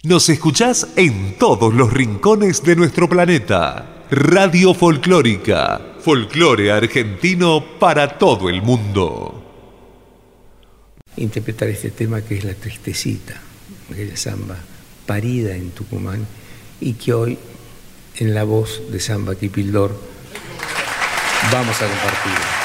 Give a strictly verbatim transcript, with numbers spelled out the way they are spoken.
Nos escuchás en todos los rincones de nuestro planeta. Radio Folclórica, folclore argentino para todo el mundo. Interpretar este tema que es La Tristecita, aquella samba parida en Tucumán y que hoy en la voz de Samba Kipildor vamos a compartir.